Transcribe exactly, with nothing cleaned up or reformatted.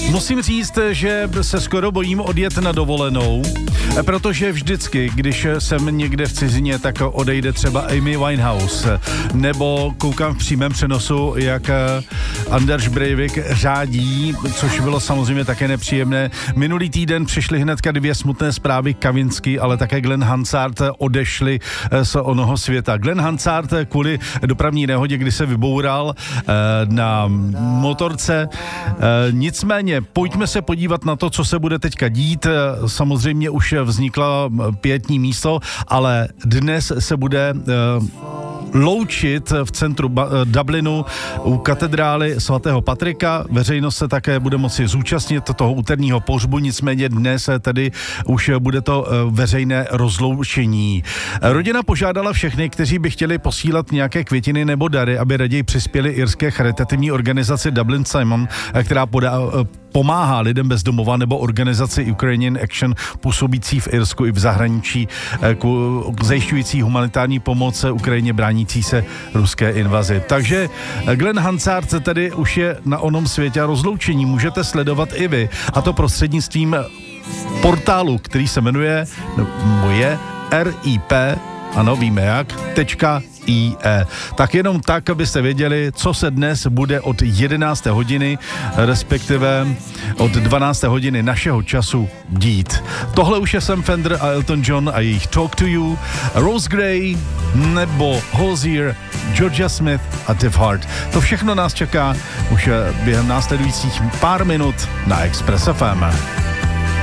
Musím říct, že se skoro bojím odjet na dovolenou, protože vždycky, když jsem někde v cizině, tak odejde třeba Amy Winehouse, nebo koukám v přímém přenosu, jak Anders Breivik řádí, což bylo samozřejmě také nepříjemné. Minulý týden přišly hnedka dvě smutné zprávy, Kavinsky, ale také Glenn Hansard odešli z onoho světa. Glenn Hansard kvůli dopravní nehodě, kdy se vyboural na motorce. Nicméně, pojďme se podívat na to, co se bude teďka dít. Samozřejmě už vznikla pětní místo, ale dnes se bude loučit v centru Dublinu u katedrály svatého Patrika. Veřejnost se také bude moci zúčastnit toho úterního pohřbu, nicméně dnes tedy už bude to veřejné rozloučení. Rodina požádala všechny, kteří by chtěli posílat nějaké květiny nebo dary, aby raději přispěli irské charitativní organizaci Dublin Simon, která podá, pomáhá lidem bez domova, nebo organizaci Ukrainian Action působící v Irsku i v zahraničí, zajišťující humanitární pomoc Ukrajině bránící se ruské invazi. Takže Glenn Hansard tedy už je na onom světě a rozloučení můžete sledovat i vy, a to prostřednictvím portálu, který se jmenuje, nebo je R I P, ano, víme jak, tečka I E. Tak jenom tak, abyste věděli, co se dnes bude od jedenácté hodiny, respektive od dvanácté hodiny našeho času dít. Tohle už je Sam Fender a Elton John a jejich Talk to You, Rose Gray nebo Hozier, Georgia Smith a Def Hard. To všechno nás čeká už během následujících pár minut na Express F M.